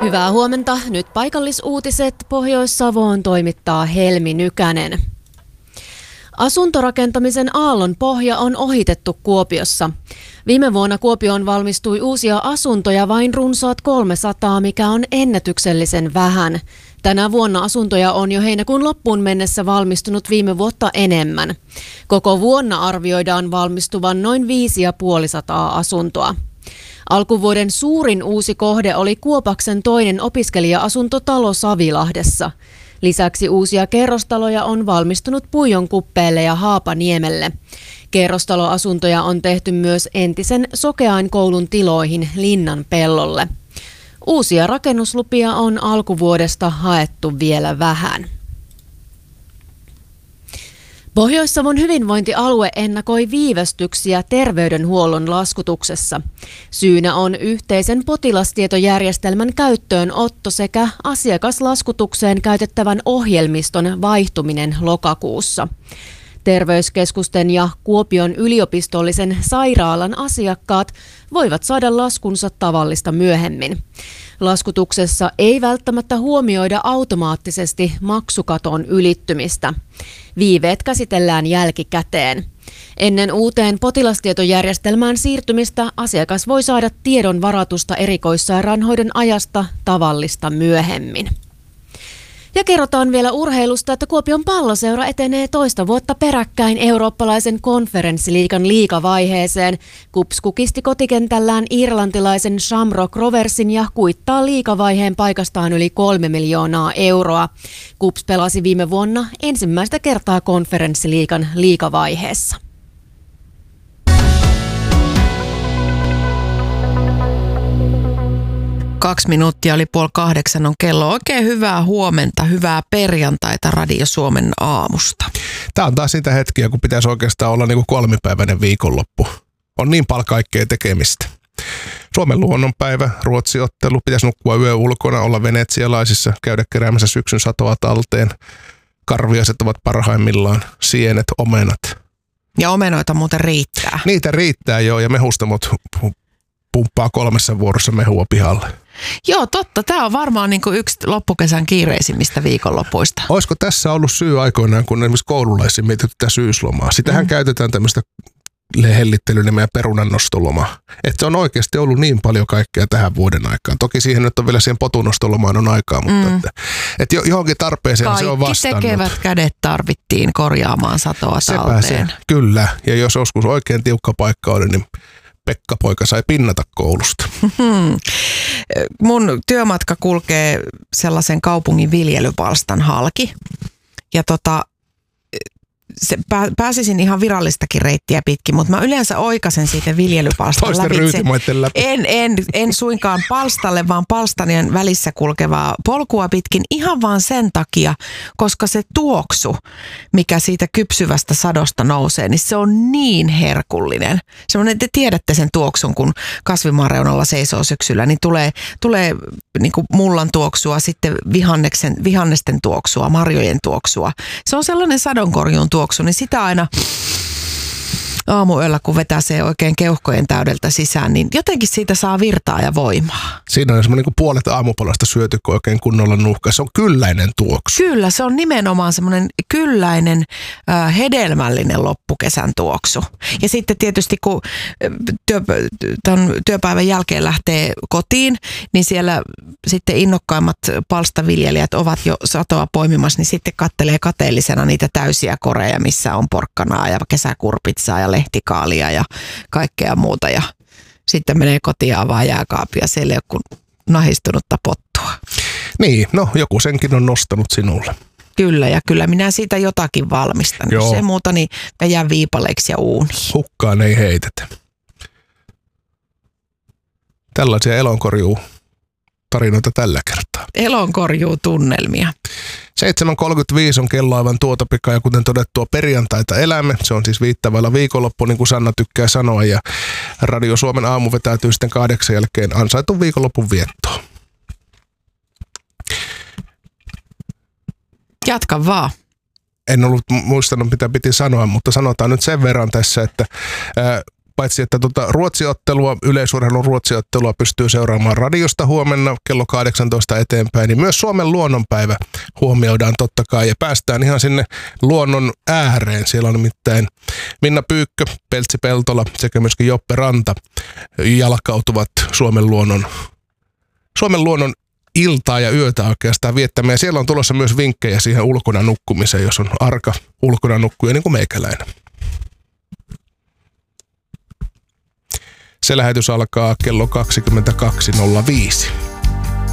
Hyvää huomenta. Nyt paikallisuutiset Pohjois-Savoon toimittaa Helmi Nykänen. Asuntorakentamisen aallon pohja on ohitettu Kuopiossa. Viime vuonna Kuopioon valmistui uusia asuntoja vain runsaat 300, mikä on ennätyksellisen vähän. Tänä vuonna asuntoja on jo heinäkuun loppuun mennessä valmistunut viime vuotta enemmän. Koko vuonna arvioidaan valmistuvan noin 550 asuntoa. Alkuvuoden suurin uusi kohde oli Kuopaksen toinen opiskelija-asuntotalo Savilahdessa. Lisäksi uusia kerrostaloja on valmistunut Puijonkuppeelle ja Haapaniemelle. Kerrostaloasuntoja on tehty myös entisen Sokeainkoulun tiloihin Linnanpellolle. Uusia rakennuslupia on alkuvuodesta haettu vielä vähän. Pohjois-Savon hyvinvointialue ennakoi viivästyksiä terveydenhuollon laskutuksessa. Syynä on yhteisen potilastietojärjestelmän käyttöönotto sekä asiakaslaskutukseen käytettävän ohjelmiston vaihtuminen lokakuussa. Terveyskeskusten ja Kuopion yliopistollisen sairaalan asiakkaat voivat saada laskunsa tavallista myöhemmin. Laskutuksessa ei välttämättä huomioida automaattisesti maksukaton ylittymistä. Viiveet käsitellään jälkikäteen. Ennen uuteen potilastietojärjestelmään siirtymistä asiakas voi saada tiedon varatusta erikoissairaanhoidon ajasta tavallista myöhemmin. Ja kerrotaan vielä urheilusta, että Kuopion Palloseura etenee toista vuotta peräkkäin eurooppalaisen konferenssiliigan liigavaiheeseen. KuPS kukisti kotikentällään irlantilaisen Shamrock Roversin ja kuittaa liigavaiheen paikastaan yli 3 miljoonaa euroa. KuPS pelasi viime vuonna ensimmäistä kertaa konferenssiliigan liigavaiheessa. Kaksi minuuttia oli 7:30 on kello. Oikein hyvää huomenta, hyvää perjantaita Radio Suomen aamusta. Tämä on taas niitä hetkiä, kun pitäisi oikeastaan olla niin kuin 3-päiväinen viikonloppu. On niin paljon kaikkea tekemistä. Suomen luonnonpäivä, Ruotsi-ottelu, pitäisi nukkua yö ulkona, olla venetsialaisissa, käydä keräämässä syksyn satoa talteen. Karviaiset ovat parhaimmillaan, sienet, omenat. Ja omenoita muuten riittää. Niitä riittää joo, ja mehustamot pumppaa 3 vuorossa mehua pihalle. Joo, totta. Tämä on varmaan niin kuin yksi loppukesän kiireisimmistä viikonlopuista. Olisiko tässä ollut syy aikoinaan, kun esimerkiksi koululaisissa mietitty tätä syyslomaa? Sitähän käytetään tämmöistä hellittelynimeä perunannostolomaa. Että se on oikeasti ollut niin paljon kaikkea tähän vuoden aikaan. Toki siihen nyt on vielä siihen potunostolomaan on aikaa, mutta että johonkin tarpeeseen se on vastannut. Kaikki tekevät kädet tarvittiin korjaamaan satoa talteen. Kyllä, ja jos joskus oikein tiukka paikka oli, niin Pekka-poika sai pinnata koulusta. Mun työmatka kulkee sellaisen kaupungin viljelypalstan halki. Ja pääsisin ihan virallistakin reittiä pitkin, mutta mä yleensä oikaisen siitä viljelypalstan toisten ryytimaiden läpi. En suinkaan palstalle, vaan palstanien välissä kulkevaa polkua pitkin ihan vaan sen takia, koska se tuoksu, mikä siitä kypsyvästä sadosta nousee, niin se on niin herkullinen. Semmoinen, te tiedätte sen tuoksun, kun kasvimaan reunalla seisoo syksyllä, niin tulee niin kuin mullan tuoksua, sitten vihannesten tuoksua, marjojen tuoksua. Se on sellainen sadonkorjuun tuoksu, niin sitä aina aamuyöllä, kun vetäsee oikein keuhkojen täydeltä sisään, niin jotenkin siitä saa virtaa ja voimaa. Siinä on semmoinen niin kuin puolet aamupalasta syöty, kun oikein kunnolla nuhkaa. Se on kylläinen tuoksu. Kyllä, se on nimenomaan semmoinen kylläinen, hedelmällinen loppukesän tuoksu. Ja sitten tietysti, kun työpäivän jälkeen lähtee kotiin, niin siellä sitten innokkaimmat palstaviljelijät ovat jo satoa poimimassa, niin sitten kattelee kateellisena niitä täysiä koreja, missä on porkkanaa ja kesäkurpitsaa ja lehtikaalia ja kaikkea muuta. Ja sitten menee kotiin ja avaa jääkaapia, siellä ei ole kuin nahistunutta pottua. Niin, no joku senkin on nostanut sinulle. Kyllä, ja kyllä minä siitä jotakin valmistan. Jos se muuta, niin jää viipaleiksi ja uuniin. Hukkaan ei heitetä. Tällaisia elonkorjuutarinoita tällä kertaa. Elonkorjuutunnelmia. 7.35 on kello aivan tuota pikaa ja kuten todettua perjantaita elämme. Se on siis viittävällä viikonloppu, niin kuin Sanna tykkää sanoa. Ja Radio Suomen aamu vetäytyy sitten 8 jälkeen ansaitun viikonlopun viettoon. Jatka vaan. En ollut muistanut, mitä piti sanoa, mutta sanotaan nyt sen verran tässä, että paitsi että ruotsiottelua, yleisurheilun ruotsiottelua pystyy seuraamaan radiosta huomenna kello 18 eteenpäin, niin myös Suomen luonnonpäivä huomioidaan totta kai ja päästään ihan sinne luonnon ääreen. Siellä on nimittäin Minna Pyykkö, Peltsi Peltola sekä myöskin Joppe Ranta jalkautuvat Suomen luonnon iltaa ja yötä oikeastaan viettämään. Siellä on tulossa myös vinkkejä siihen ulkona nukkumiseen, jos on arka ulkona nukkuja niin kuin meikäläinen. Se lähetys alkaa kello 22.05.